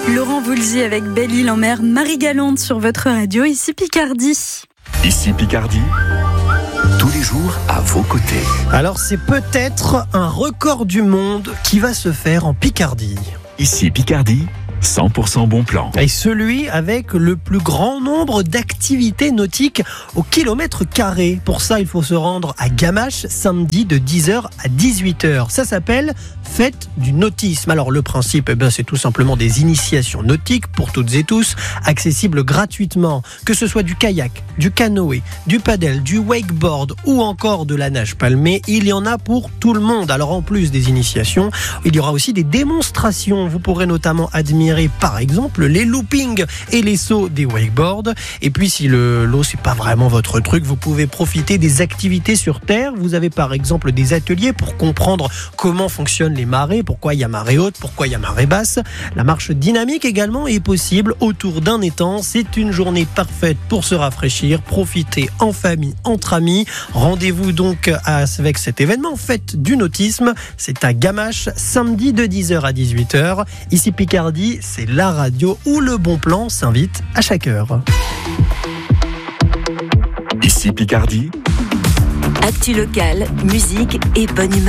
Laurent Voulzy avec Belle-Île en mer, Marie-Galante sur votre radio, ici Picardie. Ici Picardie, tous les jours à vos côtés. Alors c'est peut-être un record du monde qui va se faire en Picardie. Ici Picardie, 100% bon plan. Et celui avec le plus grand nombre d'activités nautiques au kilomètre carré. Pour ça, il faut se rendre à Gamache samedi de 10h à 18h. Ça s'appelle Fête du nautisme. Alors le principe, c'est tout simplement des initiations nautiques pour toutes et tous, accessibles gratuitement. Que ce soit du kayak, du canoë, du paddle, du wakeboard ou encore de la nage palmée, il y en a pour tout le monde. Alors en plus des initiations, il y aura aussi des démonstrations. Vous pourrez notamment admirer par exemple les loopings et les sauts des wakeboards. Et puis si l'eau c'est pas vraiment votre truc, vous pouvez profiter des activités sur terre. Vous avez par exemple des ateliers pour comprendre comment fonctionnent les marées, pourquoi il y a marée haute, pourquoi il y a marée basse. La marche dynamique également est possible autour d'un étang. C'est une journée parfaite pour se rafraîchir, profiter en famille, entre amis. Rendez-vous donc avec cet événement Fête du nautisme. C'est à Gamache samedi de 10h à 18h. Ici Picardie, c'est la radio où le bon plan s'invite à chaque heure. Ici Picardie, actu locale, musique et bonne humeur.